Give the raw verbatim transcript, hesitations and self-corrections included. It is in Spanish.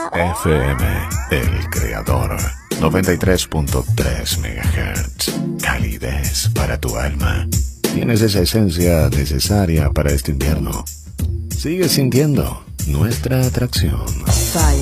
F M, El Creador. noventa y tres punto tres megahertz. Calidez para tu alma. Tienes esa esencia necesaria para este invierno. Sigue sintiendo nuestra atracción.